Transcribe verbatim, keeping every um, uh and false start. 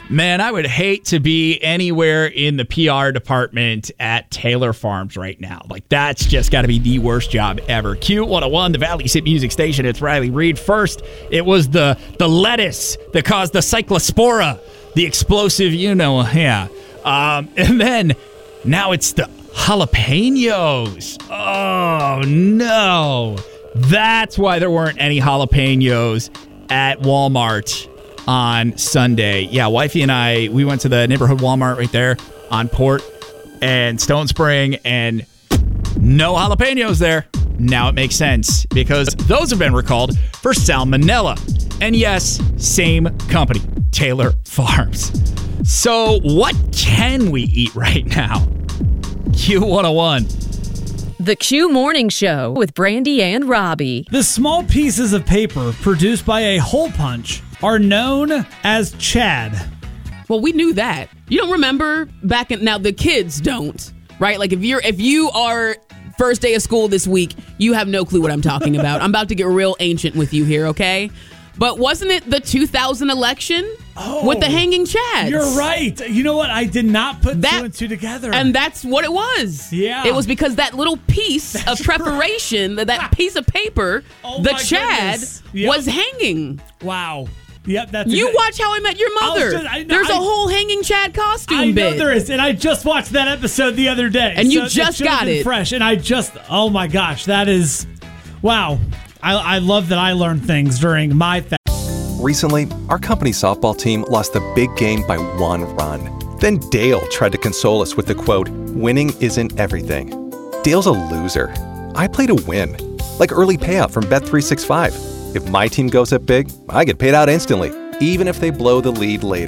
Man, I would hate to be anywhere in the P R department at Taylor Farms right now. Like, that's just got to be the worst job ever. Q one oh one, the Valley's hit music station. It's Riley Reed. First, it was the, the lettuce that caused the cyclospora, the explosive, you know, yeah. Um, and then now it's the jalapenos. Oh, no. That's why there weren't any jalapenos at Walmart on Sunday. Yeah, wifey and I, we went to the neighborhood Walmart right there on Port and Stone Spring, and no jalapenos there. Now it makes sense because those have been recalled for salmonella. And yes, same company, Taylor Farms. So what can we eat right now? Q one oh one. The Q Morning Show with Brandy and Robbie. The small pieces of paper produced by a hole punch are known as Chad. Well, we knew that. You don't remember back in, now the kids don't, right? Like if you're if you are first day of school this week, you have no clue what I'm talking about. I'm about to get real ancient with you here, okay? But wasn't it the two thousand election oh, with the hanging chads? You're right. You know what? I did not put that, two and two together. And that's what it was. Yeah. It was because that little piece that's of preparation, right. that piece of paper, oh the chad yep. was hanging. Wow. Yep, that's You good. watch How I Met Your Mother. Just, I, There's I, a whole hanging Chad costume I bit. know there is, and I just watched that episode the other day. And you so just it got it. fresh, and I just, oh my gosh, that is, wow. I, I love that I learned things during my fa- Recently, our company softball team lost the big game by one run. Then Dale tried to console us with the quote, "Winning isn't everything." Dale's a loser. I play to win, like early payout from Bet three sixty-five. If my team goes up big, I get paid out instantly, even if they blow the lead later.